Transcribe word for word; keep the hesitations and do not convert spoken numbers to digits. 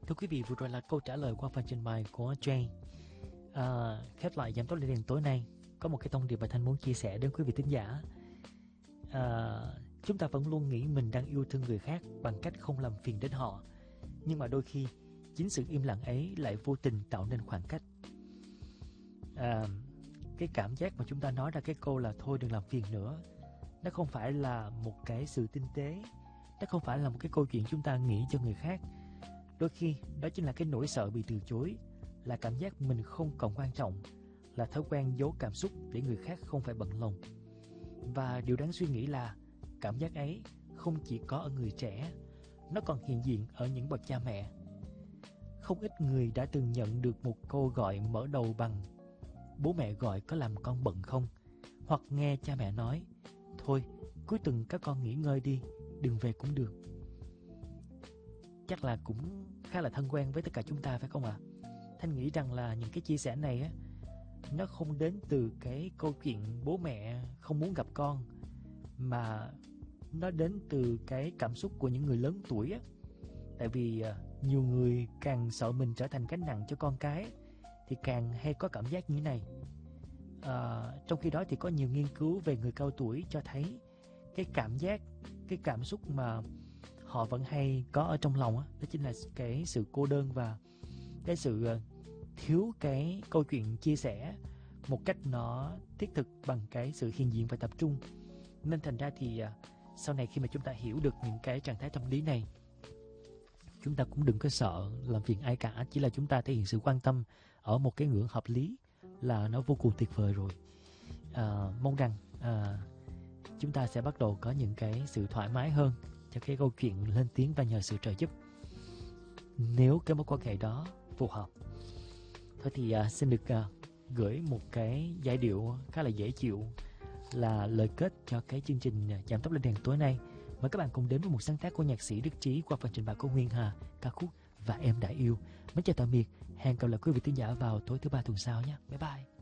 Thưa quý vị, vừa rồi là câu trả lời qua phần trình bày của Jay. À, khép lại Giảm Tốc Lên Đèn tối nay, có một cái thông điệp mà Thanh muốn chia sẻ đến quý vị thính giả. À, chúng ta vẫn luôn nghĩ mình đang yêu thương người khác bằng cách không làm phiền đến họ. Nhưng mà đôi khi, chính sự im lặng ấy lại vô tình tạo nên khoảng cách. À, cái cảm giác mà chúng ta nói ra cái câu là thôi đừng làm phiền nữa, nó không phải là một cái sự tinh tế, nó không phải là một cái câu chuyện chúng ta nghĩ cho người khác. Đôi khi đó chính là cái nỗi sợ bị từ chối, là cảm giác mình không còn quan trọng, là thói quen giấu cảm xúc để người khác không phải bận lòng. Và điều đáng suy nghĩ là cảm giác ấy không chỉ có ở người trẻ, nó còn hiện diện ở những bậc cha mẹ. Không ít người đã từng nhận được một câu gọi mở đầu bằng bố mẹ gọi có làm con bận không? Hoặc nghe cha mẹ nói thôi cuối tuần các con nghỉ ngơi đi, đừng về cũng được. Chắc là cũng khá là thân quen với tất cả chúng ta phải không ạ? À? Thanh nghĩ rằng là những cái chia sẻ này á, nó không đến từ cái câu chuyện bố mẹ không muốn gặp con, mà nó đến từ cái cảm xúc của những người lớn tuổi á. Tại vì à, nhiều người càng sợ mình trở thành gánh nặng cho con cái thì càng hay có cảm giác như thế này. À, trong khi đó thì có nhiều nghiên cứu về người cao tuổi cho thấy cái cảm giác, cái cảm xúc mà họ vẫn hay có ở trong lòng á, đó chính là cái sự cô đơn và cái sự thiếu cái câu chuyện chia sẻ một cách nó thiết thực bằng cái sự hiện diện và tập trung. Nên thành ra thì sau này khi mà chúng ta hiểu được những cái trạng thái tâm lý này, chúng ta cũng đừng có sợ làm phiền ai cả, chỉ là chúng ta thể hiện sự quan tâm ở một cái ngưỡng hợp lý là nó vô cùng tuyệt vời rồi. À, mong rằng à, chúng ta sẽ bắt đầu có những cái sự thoải mái hơn cho cái câu chuyện lên tiếng và nhờ sự trợ giúp, nếu cái mối quan hệ đó phù hợp. Thôi thì à, xin được à, gửi một cái giai điệu khá là dễ chịu là lời kết cho cái chương trình Giảm Tốc Lên Đèn tối nay. Mời các bạn cùng đến với một sáng tác của nhạc sĩ Đức Trí qua phần trình bày của Nguyên Hà, ca khúc Và Em Đã Yêu. Mến chào tạm biệt, hẹn gặp lại quý vị thính giả vào tối thứ ba tuần sau nhé. Bye bye.